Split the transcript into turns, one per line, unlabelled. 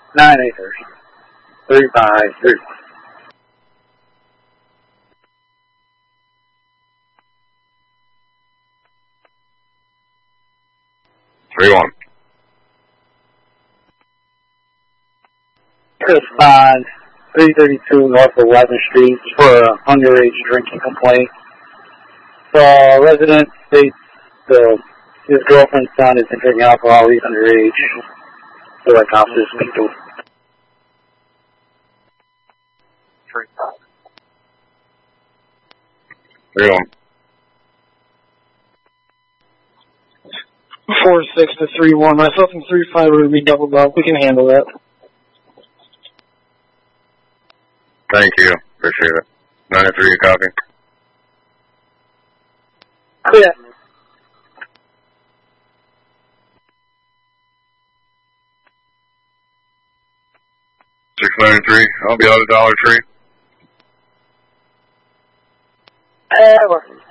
9 acres. 3-5-3.
3-1.
Chris Bond, 332 north of 11th Street for a underage drinking complaint. The resident states his girlfriend's son has been drinking alcohol. He's underage. So like officers speak to him.
3-1.
4-6 to 3-1. Myself and 3-5 would be doubled up. We can handle that.
Thank you. Appreciate it. 9-3, copy.
Clear.
693. I'll be out of Dollar Tree.
Working.